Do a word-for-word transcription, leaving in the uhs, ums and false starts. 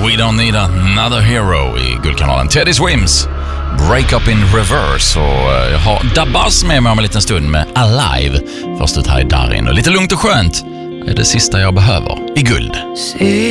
We Don't Need Another Hero i Guldkanalen. Teddy Swims, Break Up in Reverse. Och jag har Dabas med mig om en liten stund med Alive. Först ut här i Darin. Och lite lugnt och skönt är det sista jag behöver i Guld.